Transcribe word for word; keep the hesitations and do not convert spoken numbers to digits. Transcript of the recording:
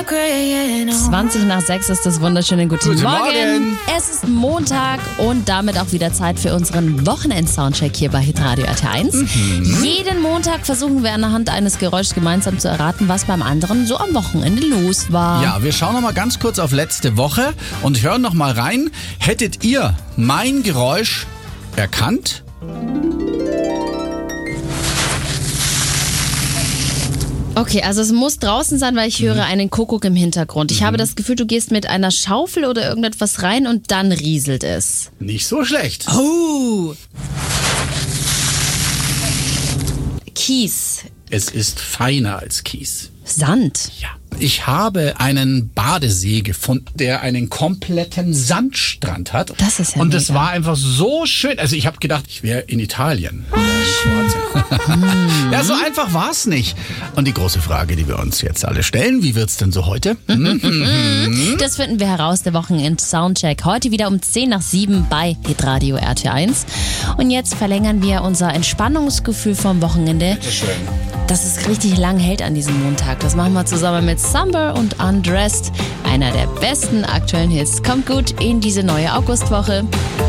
zwanzig nach sechs ist das wunderschöne Guten, Guten Morgen. Morgen. Es ist Montag und damit auch wieder Zeit für unseren Wochenend-Soundcheck hier bei Hitradio R T eins. Mhm. Jeden Montag versuchen wir anhand eines Geräuschs gemeinsam zu erraten, was beim anderen so am Wochenende los war. Ja, wir schauen noch mal ganz kurz auf letzte Woche und hören noch mal rein. Hättet ihr mein Geräusch erkannt? Okay, also es muss draußen sein, weil ich höre einen Kuckuck im Hintergrund. Ich mhm. habe das Gefühl, du gehst mit einer Schaufel oder irgendetwas rein und dann rieselt es. Nicht so schlecht. Oh! Kies. Es ist feiner als Kies. Sand. Ja. Ich habe einen Badesee gefunden, der einen kompletten Sandstrand hat. Das ist ja Und mega. das war einfach so schön. Also ich habe gedacht, ich wäre in Italien. Oh, schön. Ja, so einfach war es nicht. Und die große Frage, die wir uns jetzt alle stellen, wie wird's denn so heute? Das finden wir heraus, der Wochenend-Soundcheck. Heute wieder um zehn nach sieben bei Hitradio R T eins. Und jetzt verlängern wir unser Entspannungsgefühl vom Wochenende. Schön. Dass es richtig lang hält an diesem Montag. Das machen wir zusammen mit Summer und Undressed. Einer der besten aktuellen Hits. Kommt gut in diese neue Augustwoche.